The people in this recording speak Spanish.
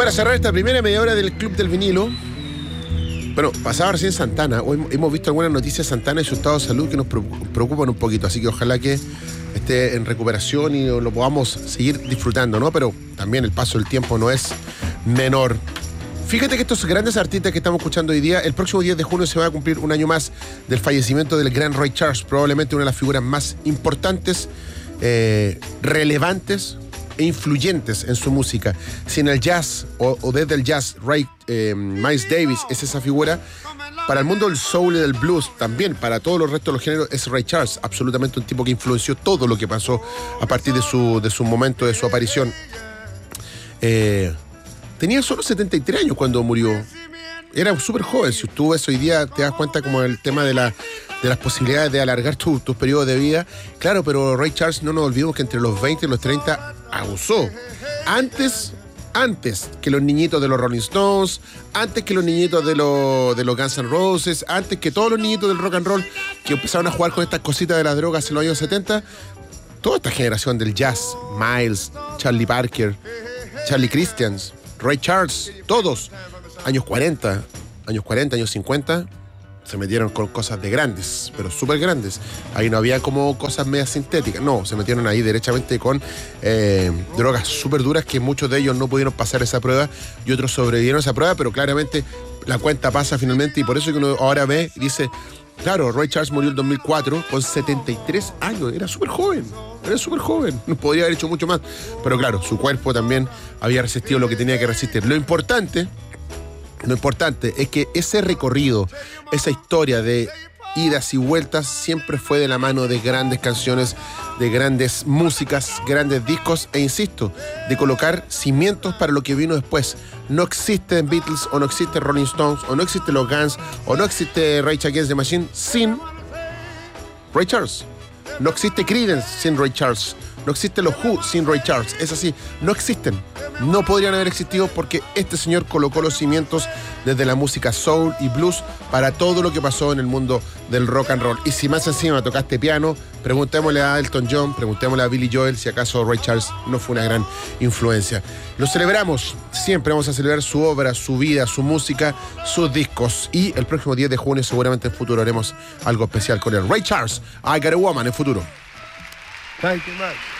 Para cerrar esta primera media hora del Club del Vinilo, bueno, pasaba recién Santana. Hoy hemos visto algunas noticias de Santana y su estado de salud que nos preocupan un poquito, así que ojalá que esté en recuperación y lo podamos seguir disfrutando, ¿no? Pero también el paso del tiempo no es menor. Fíjate que estos grandes artistas que estamos escuchando hoy día, el próximo 10 de junio se va a cumplir un año más del fallecimiento del gran Ray Charles, probablemente una de las figuras más importantes, relevantes e influyentes en su música. Si en el jazz o desde el jazz Miles Davis es esa figura, para el mundo del soul y del blues, también para todos los restos de los géneros, es Ray Charles, absolutamente un tipo que influenció todo lo que pasó a partir de su momento, de su aparición. Tenía solo 73 años cuando murió. Era súper joven. Si tú ves hoy día, te das cuenta como el tema de las posibilidades de alargar tus periodos de vida. Claro, pero Ray Charles, no nos olvidemos que entre los 20 y los 30 abusó. Antes que los niñitos de los Rolling Stones, antes que los niñitos de los Guns N' Roses, antes que todos los niñitos del rock and roll que empezaron a jugar con estas cositas de las drogas en los años 70, toda esta generación del jazz, Miles, Charlie Parker, Charlie Christians, Ray Charles, todos, años 40, años 50, se metieron con cosas de grandes, pero súper grandes. Ahí no había como cosas medias sintéticas, no, se metieron ahí derechamente con drogas súper duras que muchos de ellos no pudieron pasar esa prueba y otros sobrevivieron a esa prueba, pero claramente la cuenta pasa finalmente y por eso que uno ahora ve y dice, claro, Ray Charles murió en 2004 con 73 años, era súper joven, no podría haber hecho mucho más, pero claro, su cuerpo también había resistido lo que tenía que resistir. Lo importante es que ese recorrido, esa historia de idas y vueltas siempre fue de la mano de grandes canciones, de grandes músicas, grandes discos e insisto, de colocar cimientos para lo que vino después. No existen Beatles o no existe Rolling Stones o no existe los Guns o no existe Rage Against the Machine sin Ray Charles. No existe Creedence sin Ray Charles. No existe los Who sin Ray Charles. Es así, no existen. No podrían haber existido porque este señor colocó los cimientos desde la música soul y blues para todo lo que pasó en el mundo del rock and roll. Y si más encima tocaste piano, preguntémosle a Elton John, preguntémosle a Billy Joel si acaso Ray Charles no fue una gran influencia. Lo celebramos, siempre vamos a celebrar su obra, su vida, su música, sus discos. Y el próximo 10 de junio seguramente en futuro haremos algo especial con él. Ray Charles, I Got a Woman en futuro. Thank you much.